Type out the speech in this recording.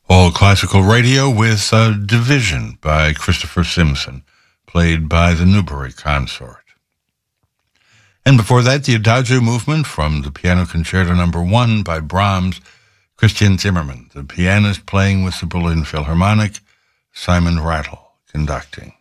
All Classical Radio with Division by Christopher Simpson, played by the Newbury Consort. And before that, the Adagio movement from the Piano Concerto No. 1 by Brahms, Christian Zimmermann, the pianist playing with the Berlin Philharmonic, Simon Rattle conducting.